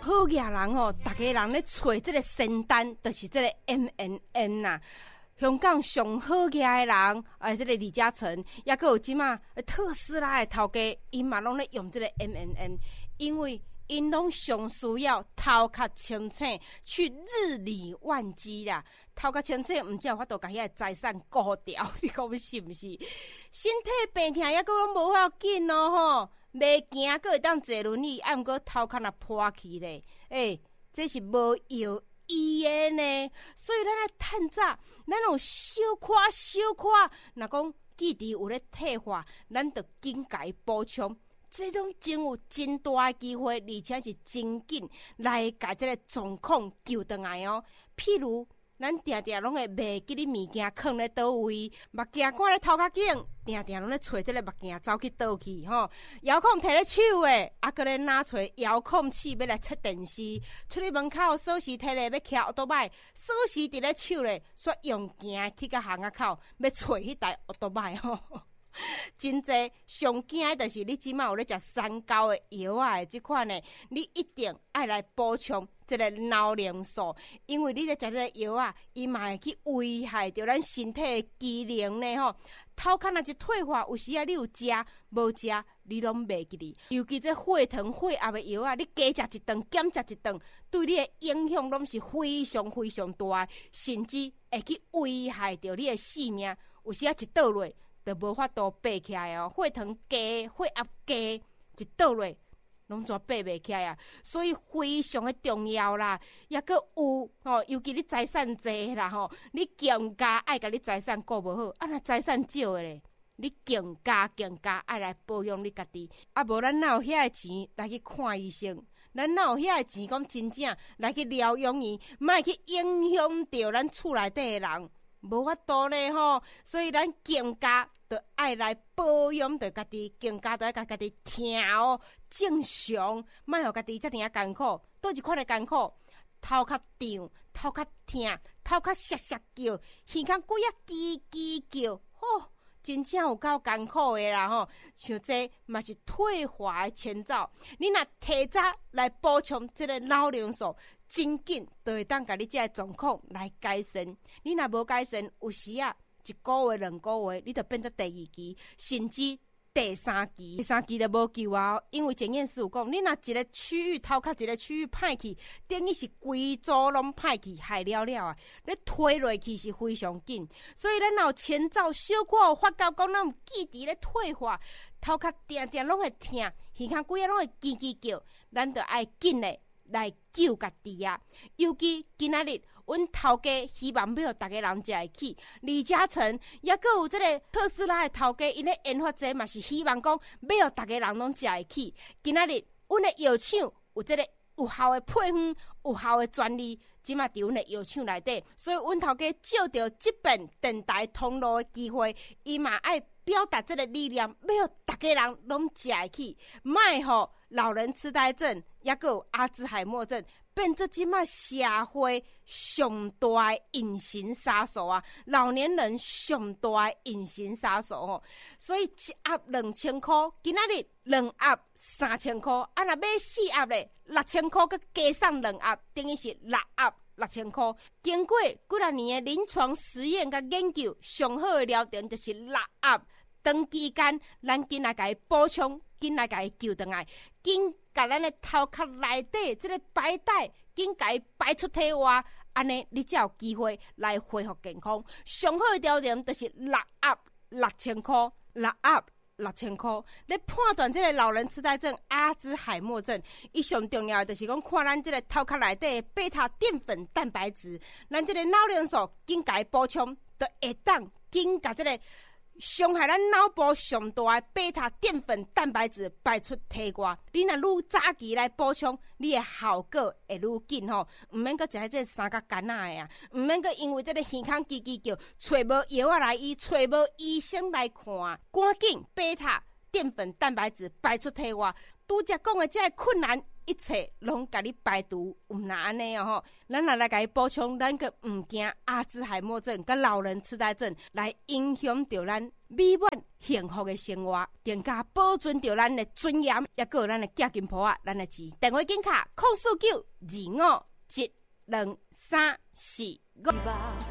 好野人哦，大家人咧找这个仙丹，就是这个 MNN 呐。香港上好野的人，这个李嘉诚，也佮有即马特斯拉的头家，因嘛拢咧用这个 MNN， 因为因拢上需要头壳清醒，去日理万机啦。头壳清醒，毋只有法度甲遐财产顾掉，你讲是毋是？身体病痛也佮无要紧咯吼。袂行，佫会当坐轮椅，啊，毋过头壳若破去咧，这是无药医的呢。所以咱来趁早，咱有小可，若讲记忆有咧退化，咱着紧甲伊补充。这种真有真大的机会，而且是真紧来甲这个状况救回来哦。譬如，咱定定拢会袂记你物件放咧倒位，目镜挂咧头壳颈，定定拢咧找这个目镜走去倒去吼。遥控摕咧手诶，搁咧拿找遥控器要来切电视。出去门口锁匙摕咧要骑奥多麦，锁匙伫咧手咧，煞用行去到巷仔口要找迄台奥多麦吼。真济上惊的就是你即马有咧食三高的药啊，即款呢，你一定爱来补充这个脑磷素，因为你咧食这个药啊，伊嘛会去危害到咱身体的机能呢吼。头壳若一退化，有时啊你有食无食，你拢袂记哩。尤其这血糖血压的药啊，你加食一顿减食一顿，对你的影响拢是非常非常大，甚至会去危害到你的性命。有时啊一倒落，就无法度爬起来哦，血糖加、血压加，一倒落，拢全爬袂起来啊！所以非常的重要啦，也阁有吼，尤其你财产济啦吼，你更加爱甲你财产顾无好，若财产少的咧，你更加爱来保养你家己。啊，无咱哪有遐个钱来去看医生？咱哪有遐个钱讲真正来去疗养伊，莫去影响到咱厝内底的人。无法度呢吼，所以咱更加着爱来保养着家己，更加着爱甲家己调正常，莫互家己遮尔艰苦。倒一款的艰苦，头壳胀，头壳痛，头壳涩涩叫，耳孔鬼啊叽叽叫，吼，真正有够艰苦的啦吼。像这嘛是退化的前兆，你若提早来补充这个脑磷素。真紧就会当甲你这个状况来改善。你若无改善，有时啊，一个月、两个月，你就变做第二期，甚至第三期。第三期就无救啊！因为检验师有讲，你若一个区域头壳一个区域歹去，等于是规组拢歹去，害了了啊！你推落去是非常紧，所以咱有前兆小可有发觉讲，咱有记忆咧退化，头壳定定拢会痛，耳孔规啊拢会叽叽叫，咱就爱紧咧。来救家己啊！尤其今仔日，阮头家希望要互大家人食会起。李嘉诚也阁有这个特斯拉的头家，因咧研发这嘛是希望讲要互大家人拢食会起。今仔日，阮的药厂有这个有效的配方、有效的专利，即嘛伫阮的药厂内底，所以阮头家借着即本电台通路的机会，伊嘛爱表达这个理念，要互大家人拢食会起，莫互老人痴呆症，也阁有阿兹海默症，变做即马社会上大的隐形杀手啊！老年人上大的隐形杀手哦。所以一盒2000块，今仔日2盒3000块，啊，若买4盒咧，6000块，佮加上2盒，等于是6盒6000块。经过几啊年的临床实验佮研究，上好的疗程就是6盒。长期间，咱紧来甲伊补充，紧来甲伊救回来，紧甲咱的头壳内底这个白带，紧甲伊排出体外，安尼你才有机会来恢复健康。上好的疗程就是6盒6000块，6盒6000块。你判断这个老人痴呆症、阿兹海默症，伊上重要的就是讲看咱这个头壳内底的贝塔淀粉蛋白质，咱这个脑磷素紧甲伊补充，就会当紧甲这个。伤害咱脑部上大的贝塔淀粉蛋白质排出体外，你若愈早期来补充，你的效果会愈紧吼。唔免搁食这三角干仔的啊，唔免搁因为这个耳孔叽叽叫，找无药啊来医，找无医生来看，赶紧贝塔淀粉蛋白质排出体外。拄则讲的这个困难， 一切拢甲你排除，有哪安尼哦吼？咱也来甲伊补充，咱个毋惊阿兹海默症、甲老人痴呆症来影响到咱美满幸福的生活，更加保存到咱的尊严，也个有咱的价金铺啊，咱的钱。电话金卡：04925123455。